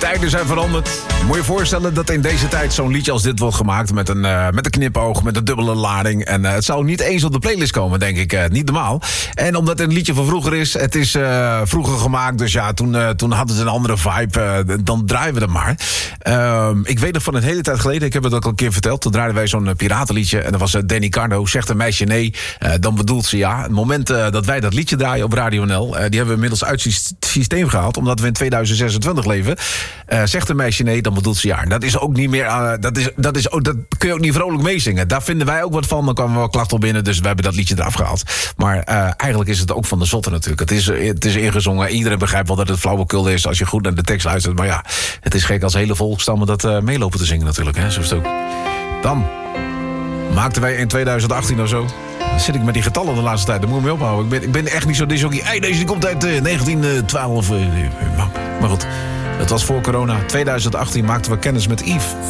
tijden zijn veranderd. Moet je voorstellen dat in deze tijd zo'n liedje als dit wordt gemaakt... met een knipoog, met een dubbele lading. En het zou niet eens op de playlist komen, denk ik. Niet normaal. En omdat het een liedje van vroeger is... het is vroeger gemaakt, dus ja, toen hadden ze een andere vibe. Dan draaien we het maar. Ik weet nog van een hele tijd geleden... ik heb het ook al een keer verteld... toen draaiden wij zo'n piratenliedje... en dat was Danny Cardo, zegt een meisje nee... dan bedoelt ze ja. Het moment dat wij dat liedje draaien op Radio NL... die hebben we inmiddels uit het systeem gehaald... omdat we in 2026 leven... zegt een meisje nee, dan bedoelt ze ja. Dat is ook niet meer... dat kun je ook niet vrolijk meezingen. Daar vinden wij ook wat van. Dan kwamen we wel klachten op binnen, dus we hebben dat liedje eraf gehaald. Maar eigenlijk is het ook van de zotte natuurlijk. Het is ingezongen. Iedereen begrijpt wel dat het flauwekul is... als je goed naar de tekst luistert. Maar ja, het is gek als hele volkstammen dat meelopen te zingen natuurlijk. Hè? Zo is het ook. Dan maakten wij in 2018 of zo... Dan zit ik met die getallen de laatste tijd. Daar moet ik mee ophouden. Ik ben echt niet zo disjockey. Hey, deze die komt uit 1912. Maar goed, het was voor corona. 2018 maakten we kennis met Yves.